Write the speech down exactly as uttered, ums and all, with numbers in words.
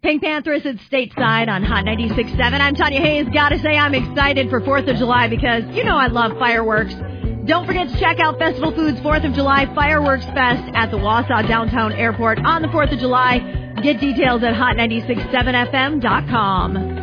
Pink Panthers at Stateside on Hot ninety-six point seven. I'm Tanya Hayes. Gotta say I'm excited for fourth of July because you know I love fireworks. Don't forget to check out Festival Foods fourth of July Fireworks Fest at the Wausau Downtown Airport on the fourth of July. Get details at hot nine six seven f m dot com.